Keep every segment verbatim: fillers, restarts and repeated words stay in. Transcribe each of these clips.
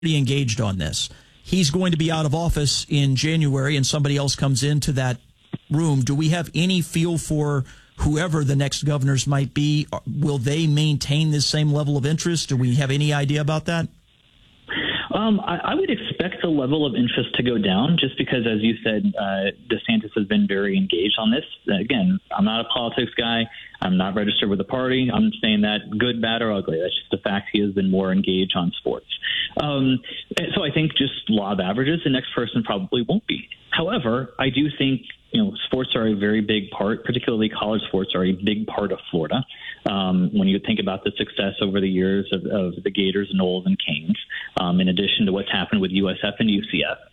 pretty engaged on this. He's going to be out of office in January and somebody else comes into that room. Do we have any feel for whoever the next governors might be? Will they maintain this same level of interest? Do we have any idea about that? Um, I, I would expect the level of interest to go down just because, as you said, uh, DeSantis has been very engaged on this. Again, I'm not a politics guy. I'm not registered with the party. I'm saying that good, bad, or ugly. That's just the fact he has been more engaged on sports. Um, so I think just law of averages, the next person probably won't be. However, I do think, you know, sports are a very big part, particularly college sports are a big part of Florida. Um, when you think about the success over the years of, of the Gators, Noles, and Canes, um, in addition to what's happened with U S F and U C F.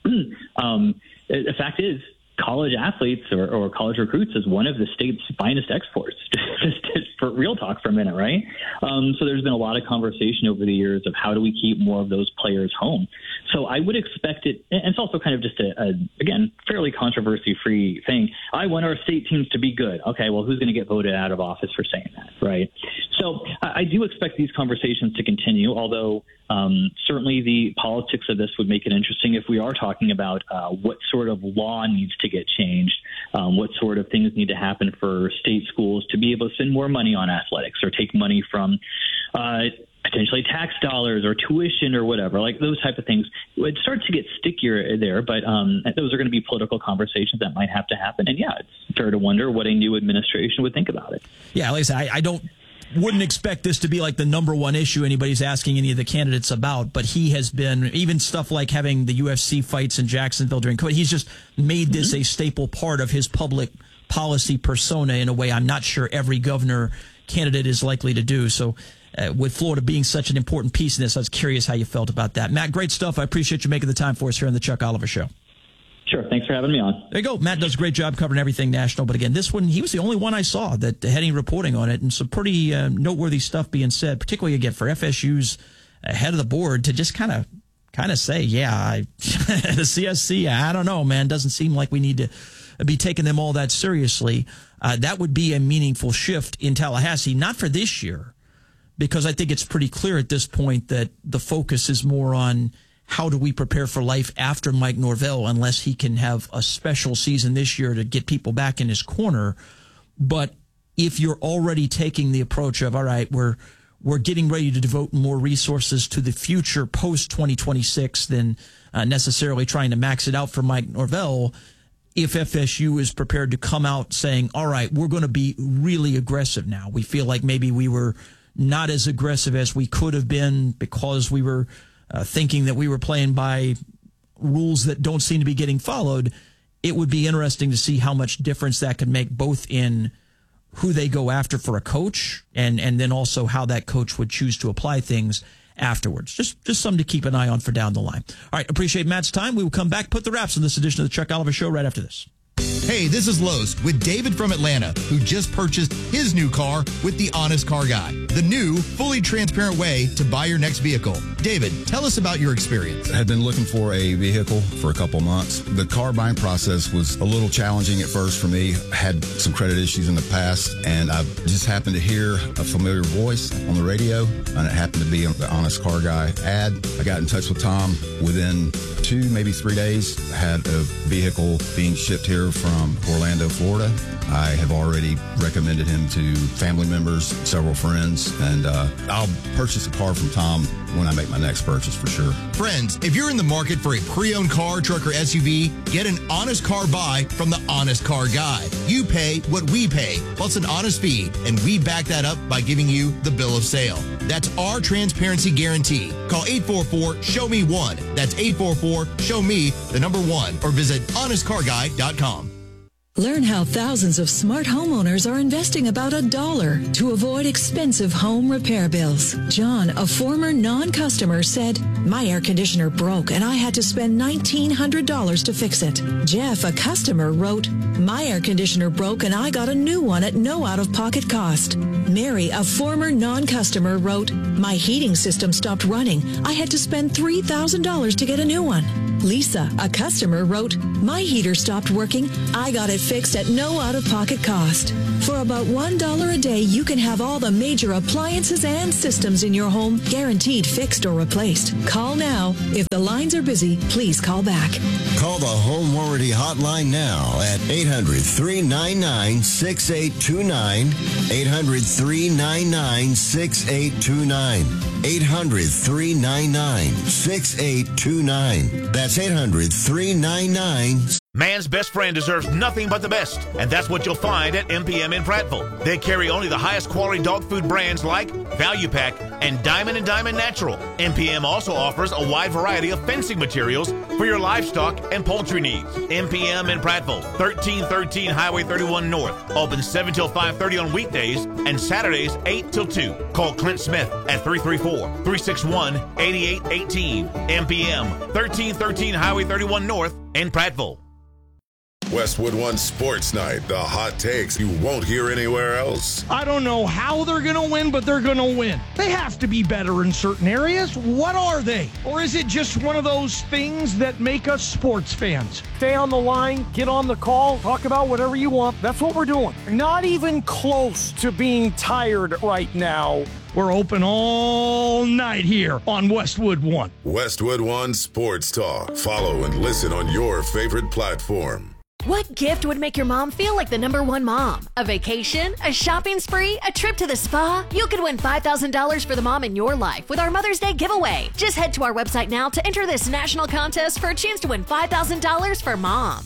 um, the fact is, college athletes or, or college recruits is one of the state's finest exports, just, just for real talk for a minute, right? Um, so there's been a lot of conversation over the years of how do we keep more of those players home. So I would expect it, and it's also kind of just a, a again, fairly controversy-free thing. I want our state teams to be good. Okay, well, who's going to get voted out of office for saying that, right? So I, I do expect these conversations to continue, although um, certainly the politics of this would make it interesting if we are talking about uh, what sort of law needs to get changed, um, what sort of things need to happen for state schools to be able to spend more money on athletics or take money from uh, potentially tax dollars or tuition or whatever, like those type of things. It starts to get stickier there, but um, those are going to be political conversations that might have to happen. And yeah, it's fair to wonder what a new administration would think about it. Yeah, like I said, I, I don't wouldn't expect this to be like the number one issue anybody's asking any of the candidates about, but he has been, even stuff like having the U F C fights in Jacksonville during COVID, he's just made this mm-hmm. a staple part of his public policy persona in a way I'm not sure every governor candidate is likely to do. So uh, with Florida being such an important piece in this, I was curious how you felt about that. Matt, great stuff. I appreciate you making the time for us here on the Chuck Oliver Show. Sure. Thanks for having me on. There you go. Matt does a great job covering everything national. But again, this one, he was the only one I saw that had any reporting on it, and some pretty uh, noteworthy stuff being said, particularly again for F S U's head of the board to just kind of kind of say, yeah, I, the C S C, I don't know, man, doesn't seem like we need to be taking them all that seriously. Uh, that would be a meaningful shift in Tallahassee, not for this year, because I think it's pretty clear at this point that the focus is more on how do we prepare for life after Mike Norvell, unless he can have a special season this year to get people back in his corner. But if you're already taking the approach of, all right, we're we're getting ready to devote more resources to the future post twenty twenty-six than uh, necessarily trying to max it out for Mike Norvell, if F S U is prepared to come out saying, all right, we're going to be really aggressive now. We feel like maybe we were not as aggressive as we could have been because we were Uh, thinking that we were playing by rules that don't seem to be getting followed, it would be interesting to see how much difference that could make both in who they go after for a coach and, and then also how that coach would choose to apply things afterwards. Just just something to keep an eye on for down the line. All right, appreciate Matt's time. We will come back, put the wraps on this edition of the Chuck Oliver Show right after this. Hey, this is Lowe's with David from Atlanta, who just purchased his new car with the Honest Car Guy, the new, fully transparent way to buy your next vehicle. David, tell us about your experience. I had been looking for a vehicle for a couple months. The car buying process was a little challenging at first for me. I had some credit issues in the past, and I just happened to hear a familiar voice on the radio, and it happened to be the Honest Car Guy ad. I got in touch with Tom. Within two, maybe three days, I had a vehicle being shipped here from Orlando, Florida. I have already recommended him to family members, several friends, and uh, I'll purchase a car from Tom when I make my next purchase for sure. Friends, if you're in the market for a pre-owned car, truck, or S U V, get an honest car buy from the Honest Car Guy. You pay what we pay, plus an honest fee, and we back that up by giving you the bill of sale. That's our transparency guarantee. Call eight four four, show me one. That's eight four four, show me the number one, or visit honest car guy dot com. Learn how thousands of smart homeowners are investing about a dollar to avoid expensive home repair bills. John, a former non-customer, said, my air conditioner broke and I had to spend nineteen hundred dollars to fix it. Jeff, a customer, wrote, my air conditioner broke and I got a new one at no out-of-pocket cost. Mary, a former non-customer, wrote, my heating system stopped running. I had to spend three thousand dollars to get a new one. Lisa, a customer, wrote, "My heater stopped working. I got it fixed at no out-of-pocket cost. For about one dollar a day, you can have all the major appliances and systems in your home guaranteed fixed or replaced. Call now. If the lines are busy, please call back." Call the Home Warranty Hotline now at eight hundred, three nine nine, six eight two nine, eight hundred, three nine nine, six eight two nine, eight hundred, three nine nine, six eight two nine. That's eight hundred, three nine nine. Man's best friend deserves nothing but the best, and that's what you'll find at M P M in Prattville. They carry only the highest quality dog food brands like Value Pack and Diamond and Diamond Natural. M P M also offers a wide variety of fencing materials for your livestock and poultry needs. M P M in Prattville, thirteen thirteen Highway thirty-one North. Open seven till five thirty on weekdays and Saturdays eight till two. Call Clint Smith at three three four, three six one, eight eight one eight. M P M, thirteen thirteen Highway thirty-one North in Prattville. Westwood One Sports Night, the hot takes you won't hear anywhere else. I don't know how they're going to win, but they're going to win. They have to be better in certain areas. What are they? Or is it just one of those things that make us sports fans? Stay on the line, get on the call, talk about whatever you want. That's what we're doing. Not even close to being tired right now. We're open all night here on Westwood One. Westwood One Sports Talk. Follow and listen on your favorite platform. What gift would make your mom feel like the number one mom? A vacation? A shopping spree? A trip to the spa? You could win five thousand dollars for the mom in your life with our Mother's Day giveaway. Just head to our website now to enter this national contest for a chance to win five thousand dollars for mom.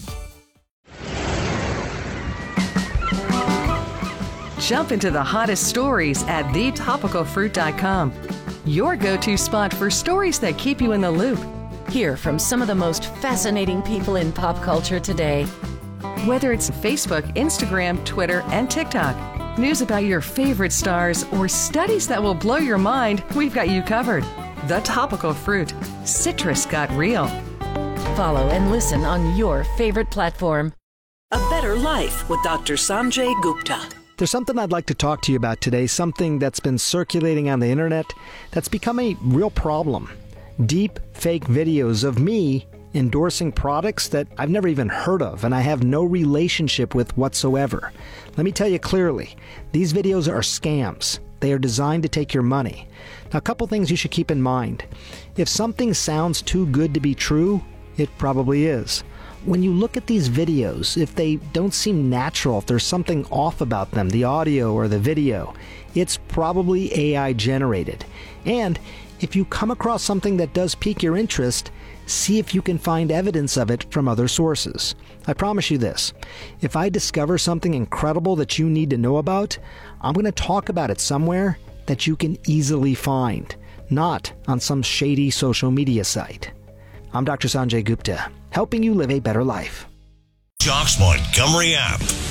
Jump into the hottest stories at the topical fruit dot com. Your go-to spot for stories that keep you in the loop. Hear from some of the most fascinating people in pop culture today. Whether it's Facebook, Instagram, Twitter, and TikTok, news about your favorite stars, or studies that will blow your mind, we've got you covered. The Topical Fruit. Citrus got real. Follow and listen on your favorite platform. A Better Life with Doctor Sanjay Gupta. There's something I'd like to talk to you about today, something that's been circulating on the internet that's become a real problem. Deep fake videos of me endorsing products that I've never even heard of and I have no relationship with whatsoever. Let me tell you clearly, these videos are scams. They are designed to take your money. Now, a couple things you should keep in mind. If something sounds too good to be true, it probably is. When you look at these videos, if they don't seem natural, if there's something off about them, the audio or the video, it's probably A I generated. And if you come across something that does pique your interest, see if you can find evidence of it from other sources. I promise you this, if I discover something incredible that you need to know about, I'm going to talk about it somewhere that you can easily find, not on some shady social media site. I'm Doctor Sanjay Gupta, helping you live a better life. Jock's Montgomery app.